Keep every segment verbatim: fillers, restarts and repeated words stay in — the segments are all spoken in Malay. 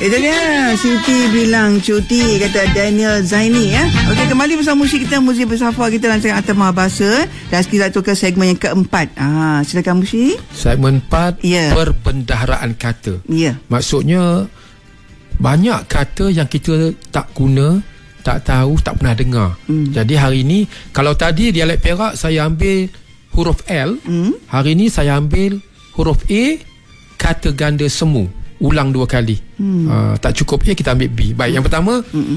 Itu dia Siti bilang cuti, kata Daniel Zaini ya. Okey, kembali bersama musik kita, muzik bersafar kita dalam Atas Mahabahasa. Dan kita tu ke segmen yang keempat. Ah, silakan musik. Segmen empat, yeah. Perbendaharaan kata. Ya. Yeah. Maksudnya banyak kata yang kita tak guna, tak tahu, tak pernah dengar. Mm. Jadi hari ini, kalau tadi dialek Perak saya ambil huruf L, mm. hari ini saya ambil huruf A, kata ganda semu. Ulang dua kali. hmm. uh, Tak cukup A, kita ambil B. Baik, yang pertama, hmm.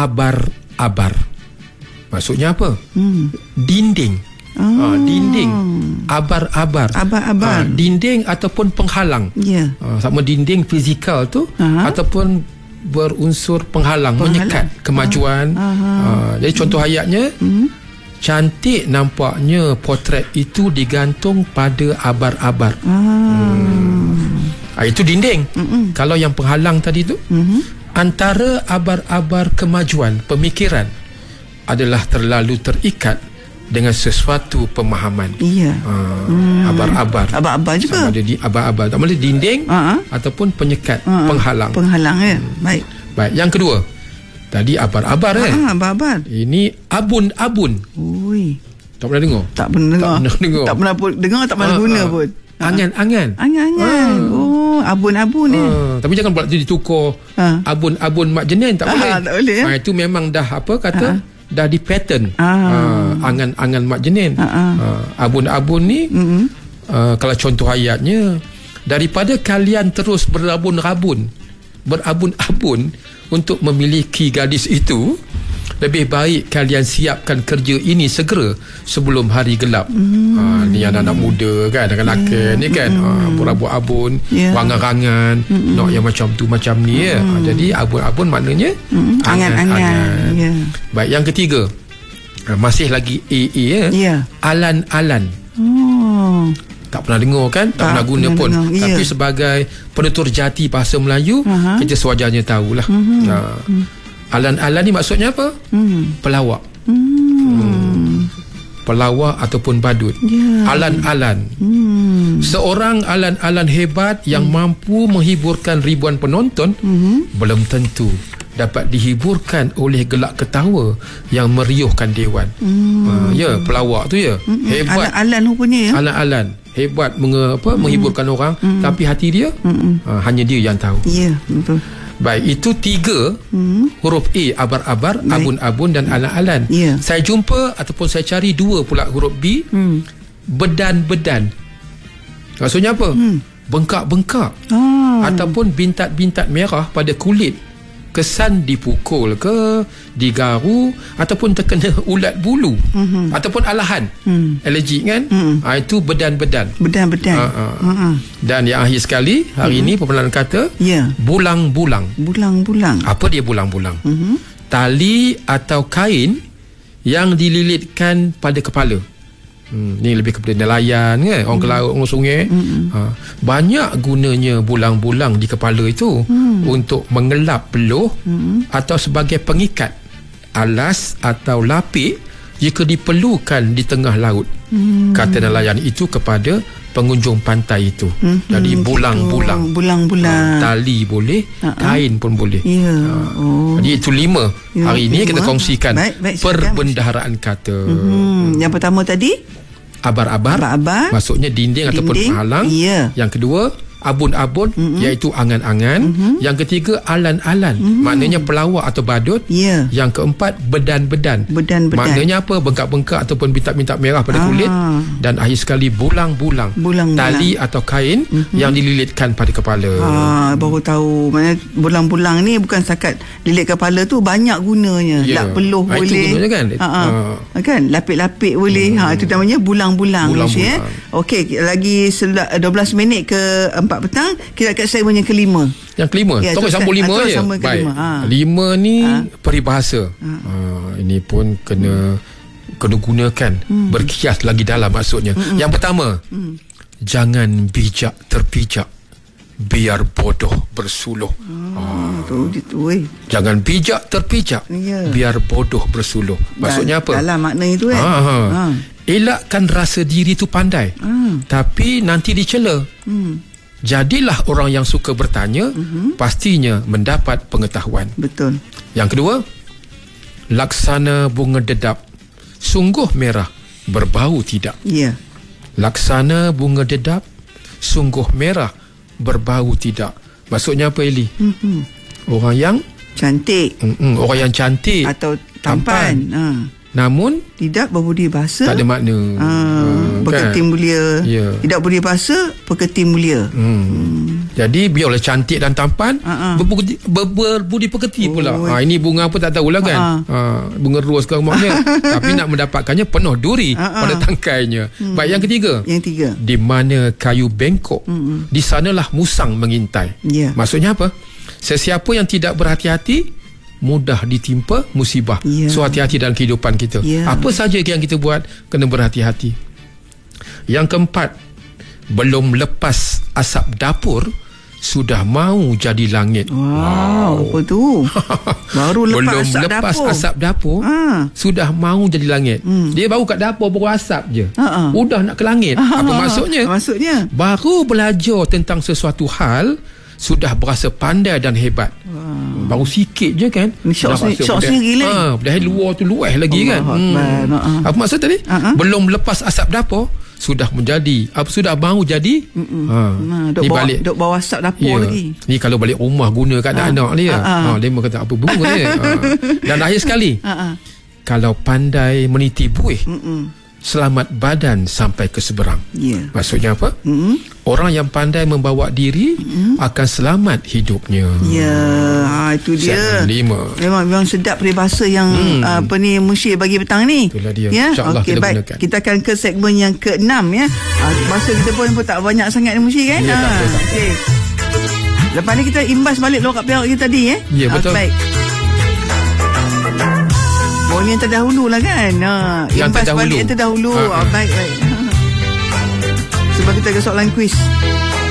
abar-abar. Maksudnya apa? hmm. Dinding. oh. uh, Dinding. Abar-abar. Abar-abar. uh, Dinding ataupun penghalang. yeah. uh, Sama dinding fizikal tu, uh-huh. ataupun berunsur penghalang, penghalang. menyekat kemajuan. uh-huh. uh, Jadi contoh ayatnya, hmm. cantik nampaknya potret itu digantung pada abar-abar. uh. hmm. Ah, itu dinding. Mm-mm. Kalau yang penghalang tadi tu, mm-hmm. antara abar-abar kemajuan pemikiran adalah terlalu terikat dengan sesuatu pemahaman. Iya. Ah, mm. Abar-abar. Abar-abar juga. Sama ada di abar-abar. Tak boleh dinding uh-huh. ataupun penyekat, uh-huh. penghalang. Penghalang ya. Hmm. Baik. Baik. Yang kedua, tadi abar-abar kan? Ah, abar-abar. Ini abun-abun. Ui. Tak pernah dengar? Tak pernah dengar. Tak pernah dengar. Tak pernah pun dengar, tak pernah ah, guna ah. pun. Angan-angan. Angan-angan. Ah. Oh, abun-abun ni. Ah. Tapi jangan pula ditukar ah. abun-abun mak jenin, tak ah, boleh. Tak boleh. Ah, itu memang dah apa kata? Ah. Dah di pattern. Ah. Ah, angan-angan mak jenin. Ah, ah. Ah, abun-abun ni, mm-hmm. ah, kalau contoh ayatnya, daripada kalian terus berabun-rabun, berabun-abun untuk memiliki gadis itu, lebih baik kalian siapkan kerja ini segera sebelum hari gelap. Hmm. Ha, ni anak-anak muda kan, anak-anak yeah. ni kan, hmm. ha, berabun-abun, yeah. wangan-wangan, hmm. nak yang macam tu macam ni ya. Hmm. Ha, jadi abun-abun maknanya hmm. angan-angan. Yeah. Baik, yang ketiga, ha, masih lagi A A ya. Yeah. Alan-alan. Oh. Tak pernah dengar kan, tak, tak pernah guna pun. Dengar. Tapi yeah. sebagai penutur jati bahasa Melayu, uh-huh. kita sewajarnya tahulah. Hmm. Ha. Hmm. Alan-alan ni maksudnya apa? Hmm. Pelawak. Hmm. Hmm. Pelawak ataupun badut. Yeah. Alan-alan. Hmm. Seorang alan-alan hebat yang hmm. mampu menghiburkan ribuan penonton, hmm. belum tentu dapat dihiburkan oleh gelak ketawa yang meriuhkan dewan. Hmm. Uh, ya, pelawak tu ya. Hmm. Hebat. Alan-alan rupanya ya. Alan-alan. Hebat menge, apa, hmm. menghiburkan orang, hmm. tapi hati dia hmm. uh, hanya dia yang tahu. Ya, yeah, betul. Baik, itu tiga hmm. huruf A, abar-abar, baik. Abun-abun dan alan-alan. Yeah. Saya jumpa ataupun saya cari dua pula huruf B, hmm. bedan-bedan. Maksudnya apa? Hmm. Bengkak-bengkak. Oh. Ataupun bintat-bintat merah pada kulit. Kesan dipukul ke, digaru, ataupun terkena ulat bulu, mm-hmm. ataupun alahan, mm. alergik kan, mm. ha, itu bedan-bedan. Bedan-bedan. Ha, ha. Mm-hmm. Dan yang akhir sekali hari mm-hmm. ini pembenaran kata, yeah. bulang-bulang. Bulang-bulang. Apa dia bulang-bulang? Mm-hmm. Tali atau kain yang dililitkan pada kepala. Hmm, ni lebih kepada nelayan kan, orang ke laut, orang sungai. Mm-hmm. ha, banyak gunanya bulang-bulang di kepala itu mm. untuk mengelap peluh, mm-hmm. atau sebagai pengikat alas atau lapik jika diperlukan di tengah laut. mm. Kata nelayan itu kepada pengunjung pantai itu. mm-hmm. Jadi bulang-bulang, bulang-bulang, ha, tali boleh, uh-huh. kain pun boleh. yeah. ha. oh. Jadi itu lima. yeah, hari ini kita kongsikan baik, baik, perbendaharaan kata. mm-hmm. Yang pertama tadi abar-abar, abar-abar, maksudnya dinding, dinding ataupun penghalang. Yeah. Yang kedua abun-abun, mm-hmm. iaitu angan-angan. Mm-hmm. Yang ketiga alan-alan, mm-hmm. maknanya pelawak atau badut. Yeah. Yang keempat bedan-bedan. Bedan-bedan. Maknanya apa? Bengkak-bengkak ataupun bintak-bintak merah pada ah. kulit. Dan akhir sekali bulang-bulang. Bulang-bulang. Tali atau kain, mm-hmm. yang dililitkan pada kepala. Ah, baru tahu. Maknanya bulang-bulang ni bukan setakat lilit kepala tu, banyak gunanya. Yeah. Lap peluh ah, boleh. Itu gunanya kan? Ah, ah. Kan? Lapik-lapik boleh. Hmm. Ha, itu namanya bulang-bulang. Bulang-bulang. Okey, lagi dua belas minit ke empat petang, kita akan segmen yang kelima. Yang kelima? Ya, Tunggu sambung lima je. Baik. Kelima. Ha. Lima ni ha. peribahasa. Ha. Ha, ini pun kena hmm. kena gunakan. Hmm. Berkias lagi dalam maksudnya. Hmm. Yang pertama, hmm. jangan bijak terpijak, biar bodoh bersuluh. Hmm. Ha. Tu, tu, jangan bijak terpijak, ya. biar bodoh bersuluh. Maksudnya apa? Dalam makna itu kan. Ha. Ha. Ha. Elakkan rasa diri tu pandai, hmm. tapi nanti dicela. Hmm. Jadilah orang yang suka bertanya, uh-huh. pastinya mendapat pengetahuan. Betul. Yang kedua, laksana bunga dedap, sungguh merah, berbau tidak. Ya. Yeah. Laksana bunga dedap, sungguh merah, berbau tidak. Maksudnya apa, Eli? Uh-huh. Orang yang cantik. Uh-uh. Orang yang cantik atau tampan. tampan. Ha. Namun tidak berbudi bahasa, tak ada makna. Ha, uh, berketi kan? mulia. Yeah. Tidak berbudi bahasa, berketi mulia. Hmm. Hmm. Jadi biarlah cantik dan tampan, uh-uh. berbudi, ber, berbudi pekerti oh. pula. Ha, ini bunga apa tak tahulah kan. Uh-uh. Ha, bunga ros ke maknya. Tapi nak mendapatkannya penuh duri uh-uh. pada tangkainya. Hmm. Baik, yang ketiga. Yang tiga. Di mana kayu bengkok, hmm. di sanalah musang mengintai. Yeah. Maksudnya apa? Sesiapa yang tidak berhati-hati mudah ditimpa musibah. Yeah. So hati-hati dalam kehidupan kita. Yeah. Apa saja yang kita buat kena berhati-hati. Yang keempat, belum lepas asap dapur sudah mahu jadi langit. Wow, wow. Apa tu? Baru lepas belum asap lepas dapur. asap dapur ha. Sudah mahu jadi langit. Hmm. Dia baru kat dapur baru asap je. Ha-ha. Udah nak ke langit. Ha-ha. Apa maksudnya? Maksudnya baru belajar tentang sesuatu hal sudah berasa pandai dan hebat. Wow. Baru sikit je kan. Syok sendiri lagi. Ha, dari luar tu luas lagi Allah kan. Hmm. Uh-huh. Apa maksud tadi? Uh-huh. Belum lepas asap dapur sudah menjadi apa sudah mahu jadi. Ha. Nah, duk bawa, balik duk bawa asap dapur ya. Lagi. Ni kalau balik rumah guna kat uh. anak dia. Ha, dia kata apa bunga dia. Ha. Dan akhir sekali. Uh-huh. Kalau pandai meniti buih. Uh-uh. Selamat badan sampai ke seberang. Yeah. Maksudnya apa? Mm-hmm. Orang yang pandai membawa diri mm-hmm. akan selamat hidupnya. Ya, yeah. ha, itu dia. Memang memang sedap peribahasa yang hmm. apa ni Musyir bagi petang ni. Itulah dia. Ya? InsyaAllah okay, kita baik. gunakan. Kita akan ke segmen yang keenam ya. Ha, masa kita pun, pun tak banyak sangat ni Musyir kan? Ya, ha. tak apa, tak apa. Okay. Lepas ni kita imbas balik lorak Perak kita tadi ya. Ya, betul. Ha, baik. Oh, yang terdahulu lah kan. Ha, yang imbas terdahulu. balik yang terdahulu. Ha, ha. Ha, baik, baik. Sebab kita ada soalan kuis.